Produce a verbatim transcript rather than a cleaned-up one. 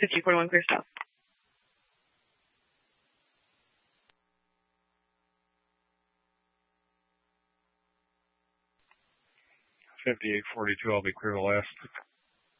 fifteen forty-one, clear south. fifty-eight forty-two, I'll be clear to last.